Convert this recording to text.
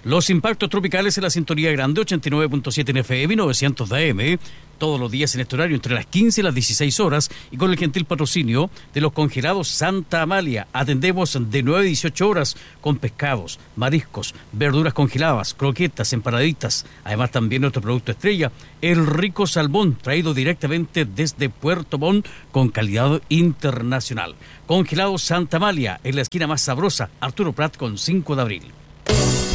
Los impactos tropicales en la sintonía grande, 89.7 en FM y 900 de AM, todos los días en este horario entre las 15 y las 16 horas y con el gentil patrocinio de los congelados Santa Amalia. Atendemos de 9 a 18 horas con pescados, mariscos, verduras congeladas, croquetas, empanaditas. Además también nuestro producto estrella, el rico salmón, traído directamente desde Puerto Montt con calidad internacional. Congelados Santa Amalia, en la esquina más sabrosa, Arturo Prat con 5 de abril.